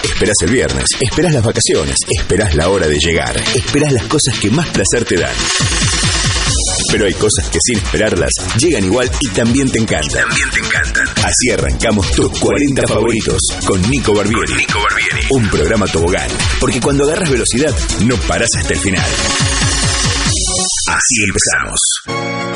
esperás el viernes, esperás las vacaciones, esperás la hora de llegar, esperás las cosas que más placer te dan. Pero hay cosas que sin esperarlas llegan igual y también te encantan. Así arrancamos tus 40 favoritos con Nico Barbieri. Un programa tobogán, porque cuando agarras velocidad no parás hasta el final. Así empezamos.